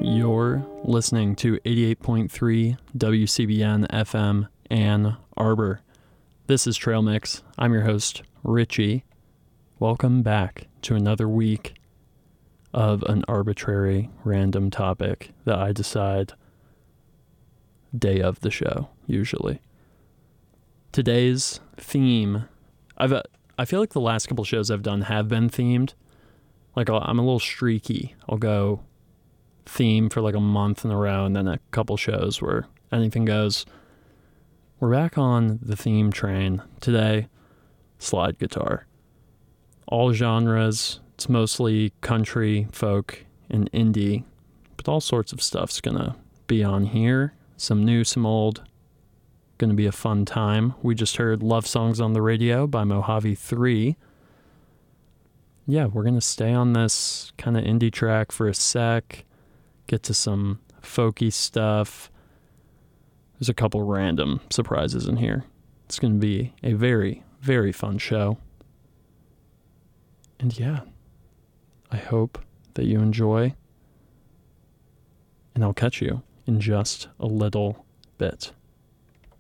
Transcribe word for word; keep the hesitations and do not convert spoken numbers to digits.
You're listening to eighty-eight point three W C B N F M Ann Arbor. This is Trail Mix. I'm your host, Richie. Welcome back to another week of an arbitrary random topic that I decide day of the show, usually. Today's theme, I've uh, I feel like the last couple shows I've done have been themed. Like, I'll, I'm a little streaky. I'll go theme for like a month in a row, and then a couple shows where anything goes. We're back on the theme train today. Slide guitar. All genres. It's mostly country, folk, and indie, but all sorts of stuff's gonna be on here. Some new, some old. Gonna be a fun time. We just heard Love Songs on the Radio by Mojave three. Yeah, we're gonna stay on this kind of indie track for a sec. Get to some folky stuff. There's a couple random surprises in here. It's gonna be a very, very fun show. And yeah, I hope that you enjoy. And I'll catch you in just a little bit.